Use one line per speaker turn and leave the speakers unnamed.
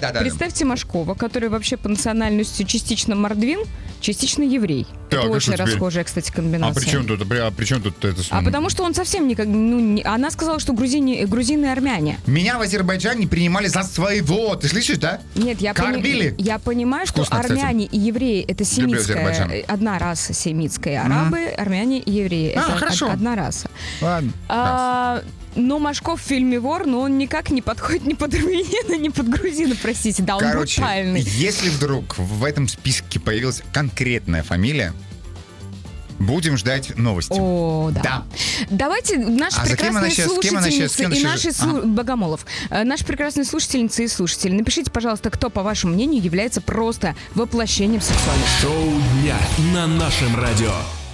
Представьте Машкова, который вообще по национальности частично мордвин, частично еврей.
Так,
это
а
очень
что теперь?
расхожая, кстати, комбинация.
А при чем тут это?
А потому что он совсем никак... она сказала, что грузины и армяне.
Меня в Азербайджане принимали за своего. Ты слышишь, да?
Нет, я понимаю, что
Вкусно,
армяне и евреи — это
Люблю
семитская,
Азербайджан.
одна раса семитская. Арабы, армяне и евреи — это
хорошо.
одна раса.
Ладно.
Но Машков в фильме «Вор», но он никак не подходит ни под армянина, ни под грузина, простите. Да, он брутальный.
Если вдруг в этом списке появилась конкретная фамилия, будем ждать новости.
О, да. Давайте наши прекрасные слушательницы и наши Богомолов, наши прекрасные слушательницы и слушатели, напишите, пожалуйста, кто, по вашему мнению, является просто воплощением сексуальности.
Шоу дня на нашем радио.